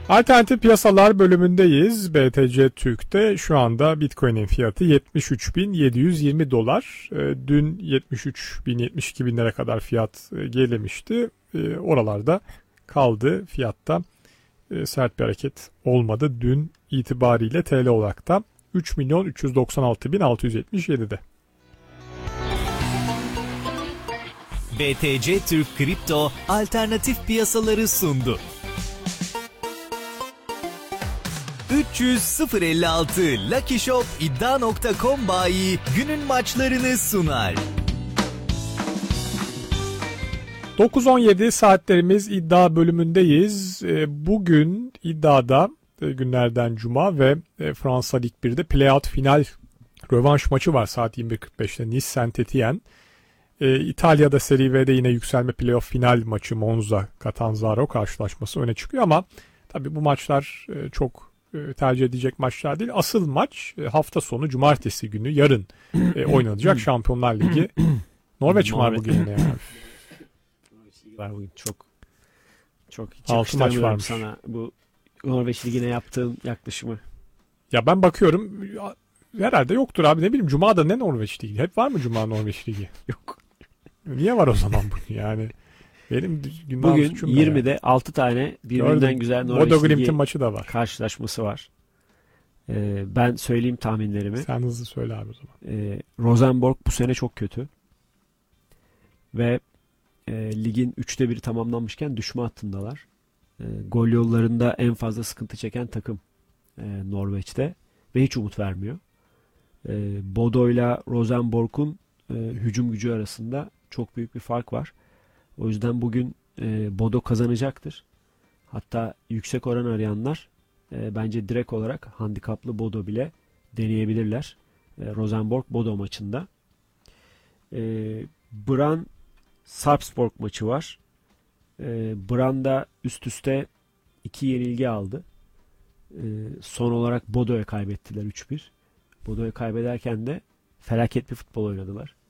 Alternatif piyasalar bölümündeyiz. BTC Türk'te şu anda Bitcoin'in fiyatı 73.720 dolar. Dün 73.000 binlere kadar fiyat gerilemişti. Oralarda kaldı fiyatta. Sert bir hareket olmadı. Dün itibariyle TL olarak da 3.396.677'de. BTC Türk Kripto alternatif piyasaları sundu. 300.056 Lucky Shop iddia.com bayi günün maçlarını sunar. 9-17 saatlerimiz iddia bölümündeyiz. Bugün iddiada günlerden cuma ve Fransa Lig 1'de playout final rövanş maçı var saat 21.45'te Nice Saint-Étienne. İtalya'da Serie V'de yine yükselme playoff final maçı Monza Catanzaro karşılaşması öne çıkıyor ama tabii bu maçlar çok tercih edecek maçlar değil. Asıl maç hafta sonu cumartesi günü yarın oynanacak Şampiyonlar Ligi. Norveç var bugün yine yani. Var bugün çok hiç 6 maç varmış. sana bu Norveç Ligi'ne yaptığın yaklaşımı. Ya ben bakıyorum herhalde yoktur abi, ne bileyim Cuma'da ne Norveç Ligi? Hep var mı Cuma Norveç Ligi? Yok. Niye var o zaman bugün yani? Benim bugün 20'de yani. 6 tane birbirinden gördüm. güzel Norveç Bodo Ligi Glimt'in maçı da var. Karşılaşması var. Ben söyleyeyim tahminlerimi. Sen hızlı söyle abi o zaman. Rosenborg bu sene çok kötü. Ve ligin 3'te 1'i tamamlanmışken düşme hattındalar. Gol yollarında en fazla sıkıntı çeken takım Norveç'te. Ve hiç umut vermiyor. Bodo ile Rosenborg'un hücum gücü arasında çok büyük bir fark var. O yüzden bugün Bodo kazanacaktır. Hatta yüksek oran arayanlar bence direkt olarak handikaplı Bodo bile deneyebilirler. Rosenborg-Bodo maçında. Brann Sarpsborg maçı var. Brann da üst üste 2 yenilgi aldı. Son olarak Bodo'ya kaybettiler 3-1. Bodo'ya kaybederken de felaket bir futbol oynadılar.